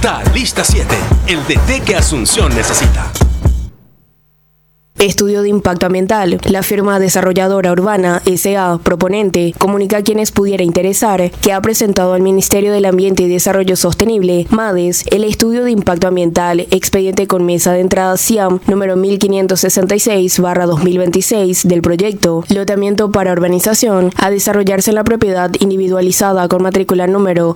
Talista 7, el DT que Asunción necesita. Estudio de impacto ambiental. La firma desarrolladora Urbana S.A., proponente, comunica a quienes pudiera interesar que ha presentado al Ministerio del Ambiente y Desarrollo Sostenible, MADES, el estudio de impacto ambiental, expediente con mesa de entrada CIAM número 1566/2026 del proyecto Lotamiento para Urbanización, a desarrollarse en la propiedad individualizada con matrícula número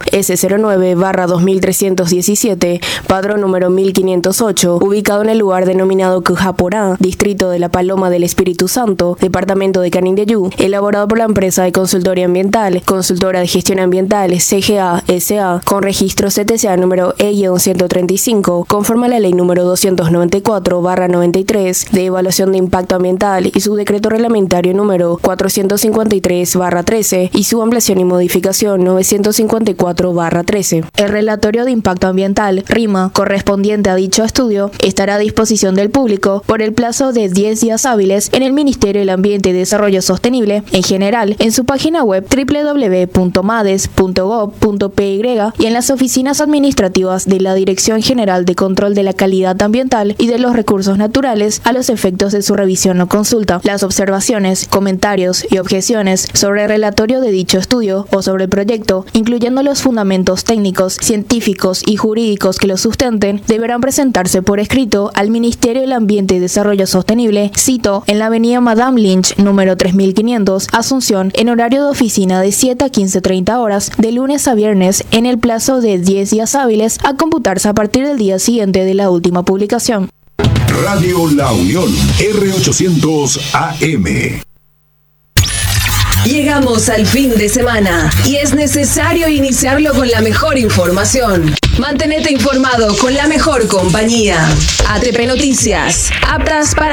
S09/2317, padrón número 1508, ubicado en el lugar denominado Cujaporá, distrito de La Paloma del Espíritu Santo, departamento de Canindeyú, elaborado por la empresa de consultoría ambiental, consultora de gestión ambiental CGA S.A., con registro CTCA número E-135, conforme a la ley número 294/93 de evaluación de impacto ambiental y su decreto reglamentario número 453/13 y su ampliación y modificación 954/13. El relatorio de impacto ambiental, RIMA, correspondiente a dicho estudio, estará a disposición del público por el plazo de 10 días hábiles en el Ministerio del Ambiente y Desarrollo Sostenible, en general, en su página web www.mades.gov.py y en las oficinas administrativas de la Dirección General de Control de la Calidad Ambiental y de los Recursos Naturales a los efectos de su revisión o consulta. Las observaciones, comentarios y objeciones sobre el relatorio de dicho estudio o sobre el proyecto, incluyendo los fundamentos técnicos, científicos y jurídicos que lo sustenten, deberán presentarse por escrito al Ministerio del Ambiente y Desarrollo Sostenible, cito, en la avenida Madame Lynch, número 3500, Asunción, en horario de oficina de 7 a 15:30 horas, de lunes a viernes, en el plazo de 10 días hábiles, a computarse a partir del día siguiente de la última publicación. Radio La Unión, R800 AM. Llegamos al fin de semana y es necesario iniciarlo con la mejor información. Mantenete informado con la mejor compañía. ATP Noticias, aptas para